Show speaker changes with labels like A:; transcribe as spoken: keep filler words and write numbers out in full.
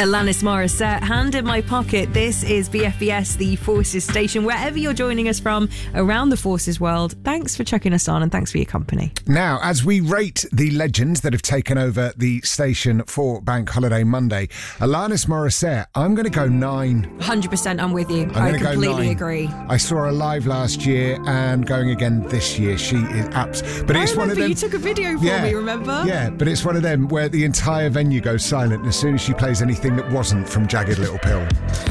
A: Alanis Morissette, Hand in My Pocket. This is B F B S, the Forces station. Wherever you're joining us from around the Forces world, thanks for chucking us on and thanks for your company.
B: Now, as we rate the legends that have taken over the station for Bank Holiday Monday, Alanis Morissette, I'm going to go nine.
A: one hundred percent I'm with you.
B: I'm
A: I completely agree.
B: I saw her live last year and going again this year. She is abs. But
A: I
B: it's
A: remember
B: one of them.
A: You took a video for
B: yeah,
A: me, remember?
B: Yeah, but it's one of them where the entire venue goes silent as soon as she plays anything that wasn't from Jagged Little Pill.